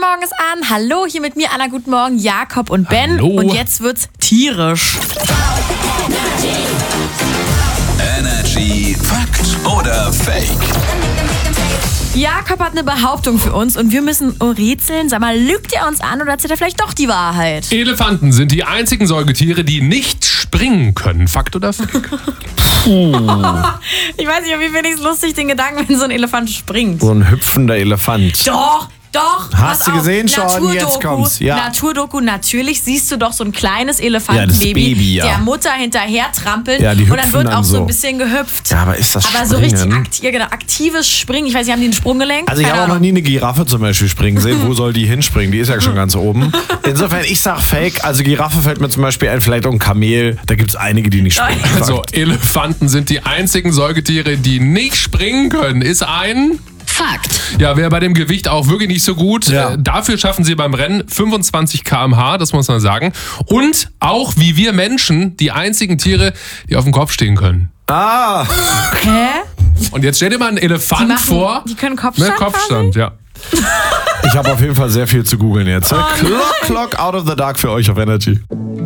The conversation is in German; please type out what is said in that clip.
Morgen ist an. Hallo, hier mit mir, Anna, guten Morgen, Jakob und Ben. Hallo. Und jetzt wird's tierisch. Energy Fakt oder Fake? Jakob hat eine Behauptung für uns und wir müssen rätseln. Sag mal, lügt er uns an oder erzählt er vielleicht doch die Wahrheit? Elefanten sind die einzigen Säugetiere, die nicht springen können. Fakt oder Fake? Ich weiß nicht, wie finde ich es lustig, den Gedanken, wenn so ein Elefant springt. So ein hüpfender Elefant. Doch. Hast du pass auf. gesehen schon? Jetzt kommt's. Ja. Naturdoku, natürlich siehst du doch so ein kleines Ja, Elefantenbaby, das Baby, ja. der Mutter hinterher trampelt Ja, die und dann hüpfen wird auch dann so ein so. bisschen gehüpft. Ja, aber ist das Aber so Springen? richtig aktives Springen. Ich weiß nicht, haben die ein Sprunggelenk? Also ich Keine habe auch noch Ahnung. nie eine Giraffe zum Beispiel springen sehen. Wo soll die hinspringen? Die ist ja schon ganz oben. Insofern, ich sag Fake. Also Giraffe fällt mir zum Beispiel ein, vielleicht auch ein Kamel. Da gibt es einige, die nicht springen. Also, Elefanten sind die einzigen Säugetiere, die nicht springen können. Ist ein... Fakt. Ja, wäre bei dem Gewicht auch wirklich nicht so gut. Ja. Dafür schaffen sie beim Rennen 25 km/h, das muss man sagen. Und auch wie wir Menschen die einzigen Tiere, die auf dem Kopf stehen können. Ah, Hä? Und jetzt stell dir mal einen Elefant vor. Die können Kopfstand, Kopfstand, ja. ich habe auf jeden Fall sehr viel zu googeln jetzt. Clock out of the dark für euch auf Energy.